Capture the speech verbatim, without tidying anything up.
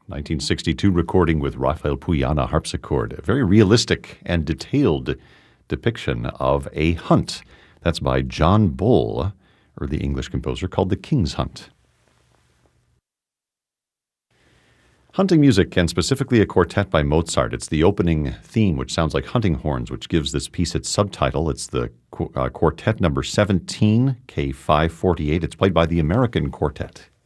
nineteen sixty-two recording with Rafael Puyana harpsichord. A very realistic and detailed depiction of a hunt. That's by John Bull, or the English composer, called The King's Hunt. Hunting music, and specifically a quartet by Mozart. It's the opening theme, which sounds like hunting horns, which gives this piece its subtitle. It's the uh, quartet number seventeen, K five forty-eight. It's played by the American Quartet.